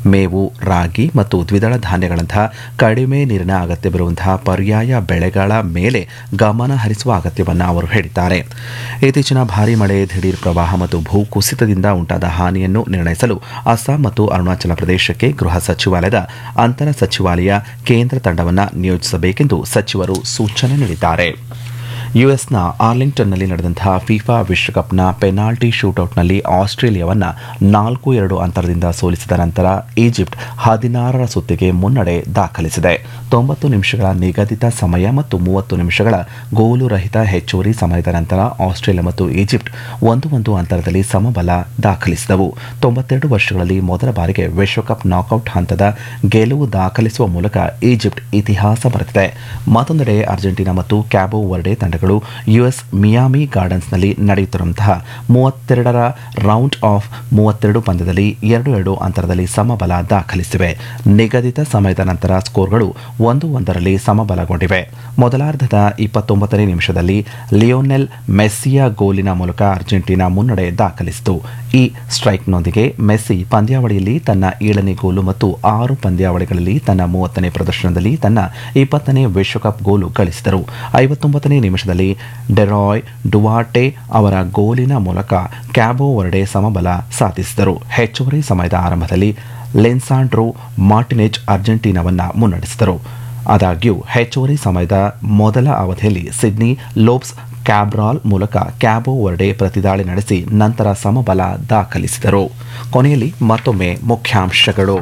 ಮೇವು, ರಾಗಿ ಮತ್ತು ದ್ವಿದಳ ಧಾನ್ಯಗಳಂತಹ ಕಡಿಮೆ ನೀರಿನ ಅಗತ್ಯವಿರುವಂತಹ ಪರ್ಯಾಯ ಬೆಳೆಗಳ ಮೇಲೆ ಗಮನ ಹರಿಸುವ ಅಗತ್ಯವನ್ನು ಅವರು ಹೇಳಿದ್ದಾರೆ. ಇತ್ತೀಚಿನ ಭಾರೀ ಮಳೆ, ದಿಢೀರ್ ಪ್ರವಾಹ ಮತ್ತು ಭೂಕುಸಿತದಿಂದ ಉಂಟಾದ ಹಾನಿಯನ್ನು ನಿರ್ಣಯಿಸಲು ಅಸ್ಸಾಂ ಮತ್ತು ಅರುಣಾಚಲ ಪ್ರದೇಶಕ್ಕೆ ಗೃಹ ಸಚಿವಾಲಯದ ಅಂತರ ಸಚಿವಾಲಯ ಕೇಂದ್ರ ತಂಡವನ್ನು ನಿಯೋಜಿಸಬೇಕೆಂದು ಸಚಿವರು ಸೂಚನೆ ನೀಡಿದ್ದಾರೆ. ಯುಎಸ್ನ ಆರ್ಲಿಂಗ್ಟನ್ನಲ್ಲಿ ನಡೆದಂತಹ ಫಿಫಾ ವಿಶ್ವಕಪ್ನ ಪೆನಾಲ್ಟಿ ಶೂಟೌಟ್ನಲ್ಲಿ ಆಸ್ಟ್ರೇಲಿಯಾವನ್ನು 4-2 ಅಂತರದಿಂದ ಸೋಲಿಸಿದ ನಂತರ ಈಜಿಪ್ಟ್ 16ರ ಸುತ್ತಿಗೆ ಮುನ್ನಡೆ ದಾಖಲಿಸಿದೆ. 90 ನಿಮಿಷಗಳ ನಿಗದಿತ ಸಮಯ ಮತ್ತು 30 ನಿಮಿಷಗಳ ಗೋಲು ರಹಿತ ಹೆಚ್ಚುವರಿ ಸಮಯದ ನಂತರ ಆಸ್ಟ್ರೇಲಿಯಾ ಮತ್ತು ಈಜಿಪ್ಟ್ 1-1 ಅಂತರದಲ್ಲಿ ಸಮಬಲ ದಾಖಲಿಸಿದವು. 92 ವರ್ಷಗಳಲ್ಲಿ ಮೊದಲ ಬಾರಿಗೆ ವಿಶ್ವಕಪ್ ನಾಕೌಟ್ ಹಂತದ ಗೆಲುವು ದಾಖಲಿಸುವ ಮೂಲಕ ಈಜಿಪ್ಟ್ ಇತಿಹಾಸ ಬರೆದಿದೆ. ಮತ್ತೊಂದೆಡೆ ಅರ್ಜೆಂಟೀನಾ ಮತ್ತು ಕ್ಯಾಬೋ ವರ್ಡೆ ತಂಡಗಳು ಯುಎಸ್ ಮಿಯಾಮಿ ಗಾರ್ಡನ್ಸ್ನಲ್ಲಿ ನಡೆಯುತ್ತಿರುವಂತಹ 32ರ ರೌಂಡ್ ಆಫ್ 32 ಪಂದ್ಯದಲ್ಲಿ 2-2 ಅಂತರದಲ್ಲಿ ಸಮಬಲ ದಾಖಲಿಸಿವೆ. ನಿಗದಿತ ಸಮಯದ ನಂತರ ಸ್ಕೋರ್ಗಳು 1-1ರಲ್ಲಿ ಸಮಬಲಗೊಂಡಿವೆ. ಮೊದಲಾರ್ಧದ 29ನೇ ನಿಮಿಷದಲ್ಲಿ ಲಿಯೋನೆಲ್ ಮೆಸ್ಸಿಯ ಗೋಲಿನ ಮೂಲಕ ಅರ್ಜೆಂಟೀನಾ ಮುನ್ನಡೆ ದಾಖಲಿಸಿತು. ಈ ಸ್ಟ್ರೈಕ್ನೊಂದಿಗೆ ಮೆಸ್ಸಿ ಪಂದ್ಯಾವಳಿಯಲ್ಲಿ ತನ್ನ 7ನೇ ಗೋಲು ಮತ್ತು 6 ಪಂದ್ಯಾವಳಿಗಳಲ್ಲಿ ತನ್ನ 30ನೇ ಪ್ರದರ್ಶನದಲ್ಲಿ ತನ್ನ 20ನೇ ವಿಶ್ವಕಪ್ ಗೋಲು ಗಳಿಸಿದರು. 59ನೇ ನಿಮಿಷದಲ್ಲಿ ಡೆರಾಯ್ ಡುವಾರ್ಟೆ ಅವರ ಗೋಲಿನ ಮೂಲಕ ಕ್ಯಾಬೋ ವರ್ಡೆ ಸಮಬಲ ಸಾಧಿಸಿದರು. ಹೆಚ್ಚುವರಿ ಸಮಯದ ಆರಂಭದಲ್ಲಿ ಲೆನ್ಸಾಂಡ್ರೋ ಮಾರ್ಟಿನೆಜ್ ಅರ್ಜೆಂಟೀನಾವನ್ನು ಮುನ್ನಡೆಸಿದರು. ಆದಾಗ್ಯೂ ಹೆಚ್ಚುವರಿ ಸಮಯದ ಮೊದಲ ಅವಧಿಯಲ್ಲಿ ಸಿಡ್ನಿ ಲೋಬ್ಸ್ ಕ್ಯಾಬ್ರಾಲ್ ಮೂಲಕ ಕ್ಯಾಬೋ ವರ್ಡೆ ಪ್ರತಿದಾಳಿ ನಡೆಸಿ ನಂತರ ಸಮಬಲ ದಾಖಲಿಸಿದರು. ಕೊನೆಯಲ್ಲಿ ಮತ್ತೊಮ್ಮೆ ಮುಖ್ಯಾಂಶಗಳು.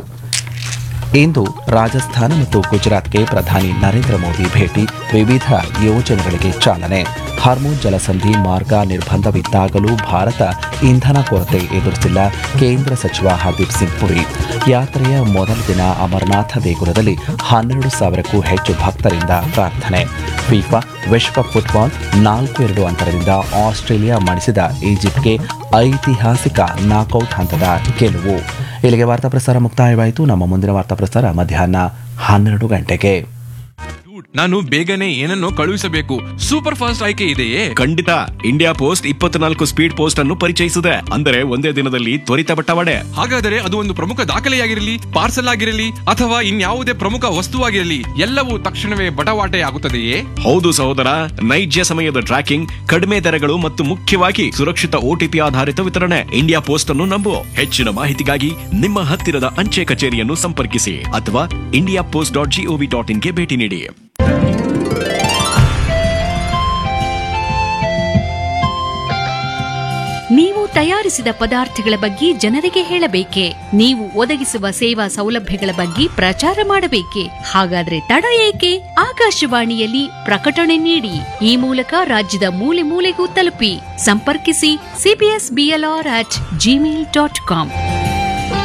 ಇಂದು ರಾಜಸ್ಥಾನ ಮತ್ತು ಗುಜರಾತ್ಗೆ ಪ್ರಧಾನಿ ನರೇಂದ್ರ ಮೋದಿ ಭೇಟಿ, ವಿವಿಧ ಯೋಜನೆಗಳಿಗೆ ಚಾಲನೆ. ಹಾರ್ಮೋನ್ ಜಲಸಂಧಿ ಮಾರ್ಗ ನಿರ್ಬಂಧವಿದ್ದಾಗಲೂ ಭಾರತ ಇಂಧನ ಕೊರತೆ ಎದುರಿಸಿಲ್ಲ, ಕೇಂದ್ರ ಸಚಿವ ಹರ್ದೀಪ್ ಸಿಂಗ್ ಪುರಿ. ಯಾತ್ರೆಯ ಮೊದಲ ದಿನ ಅಮರನಾಥ ದೇಗುಲದಲ್ಲಿ 12,000ಕ್ಕೂ ಹೆಚ್ಚು ಭಕ್ತರಿಂದ ಪ್ರಾರ್ಥನೆ. ಫಿಫಾ ವಿಶ್ವಕಪ್ ಫುಟ್ಬಾಲ್ 4-2 ಅಂತರದಿಂದ ಆಸ್ಟ್ರೇಲಿಯಾ ಮಣಿಸಿದ ಈಜಿಪ್ಟ್ಗೆ ಐತಿಹಾಸಿಕ ನಾಕೌಟ್ ಹಂತದ ಗೆಲುವು. ಇಲ್ಲಿಗೆ ವಾರ್ತಾ ಪ್ರಸಾರ ಮುಕ್ತಾಯವಾಯಿತು. ನಮ್ಮ ಮುಂದಿನ ವಾರ್ತಾ ಪ್ರಸಾರ ಮಧ್ಯಾಹ್ನ 12 ಗಂಟೆಗೆ. ನಾನು ಬೇಗನೆ ಏನನ್ನೋ ಕಳುಹಿಸಬೇಕು. ಸೂಪರ್ ಫಾಸ್ಟ್ ಆಯ್ಕೆ ಇದೆಯೇ? ಖಂಡಿತ. ಇಂಡಿಯಾ ಪೋಸ್ಟ್ 24 ಸ್ಪೀಡ್ ಪೋಸ್ಟ್ ಅನ್ನು ಪರಿಚಯಿಸಿದೆ. ಅಂದರೆ ಒಂದೇ ದಿನದಲ್ಲಿ ತ್ವರಿತ ಬಟ್ಟವಾಡೆ. ಹಾಗಾದರೆ ಅದು ಒಂದು ಪ್ರಮುಖ ದಾಖಲೆಯಾಗಿರಲಿ, ಪಾರ್ಸಲ್ ಆಗಿರಲಿ ಅಥವಾ ಇನ್ಯಾವುದೇ ಪ್ರಮುಖ ವಸ್ತುವಾಗಿರಲಿ, ಎಲ್ಲವೂ ತಕ್ಷಣವೇ ಬಟವಾಟೆ ಆಗುತ್ತದೆಯೇ? ಹೌದು ಸಹೋದರ, ನೈಜ ಸಮಯದ ಟ್ರ್ಯಾಕಿಂಗ್, ಕಡಿಮೆ ದರಗಳು ಮತ್ತು ಮುಖ್ಯವಾಗಿ ಸುರಕ್ಷಿತ OTP ಆಧಾರಿತ ವಿತರಣೆ. ಇಂಡಿಯಾ ಪೋಸ್ಟ್ ಅನ್ನು ನಂಬು. ಹೆಚ್ಚಿನ ಮಾಹಿತಿಗಾಗಿ ನಿಮ್ಮ ಹತ್ತಿರದ ಅಂಚೆ ಕಚೇರಿಯನ್ನು ಸಂಪರ್ಕಿಸಿ ಅಥವಾ indiapost.gov.in ಗೆ ಭೇಟಿ ನೀಡಿ. ನೀವು ತಯಾರಿಸಿದ ಪದಾರ್ಥಗಳ ಬಗ್ಗೆ ಜನರಿಗೆ ಹೇಳಬೇಕೆ? ನೀವು ಒದಗಿಸುವ ಸೇವಾ ಸೌಲಭ್ಯಗಳ ಬಗ್ಗೆ ಪ್ರಚಾರ ಮಾಡಬೇಕೆ? ಹಾಗಾದ್ರೆ ತಡ ಏಕೆ? ಆಕಾಶವಾಣಿಯಲ್ಲಿ ಪ್ರಕಟಣೆ ನೀಡಿ. ಈ ಮೂಲಕ ರಾಜ್ಯದ ಮೂಲೆ ಮೂಲೆಗೂ ತಲುಪಿ. ಸಂಪರ್ಕಿಸಿ cbsblr@gmail.com.